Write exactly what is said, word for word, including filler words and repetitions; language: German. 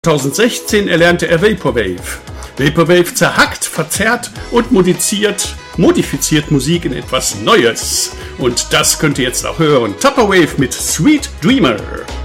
zweitausendsechzehn erlernte er Vaporwave. Vaporwave zerhackt, verzerrt und modifiziert, modifiziert Musik in etwas Neues. Und das könnt ihr jetzt auch hören. Tupperwave mit Sweet Dreamer.